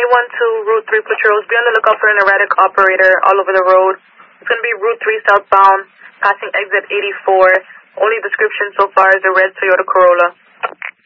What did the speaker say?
to Route 3 patrols. Be on the lookout for an erratic operator all over the road. It's going to be Route 3 southbound, passing exit 84. Only description so far is a red Toyota Corolla.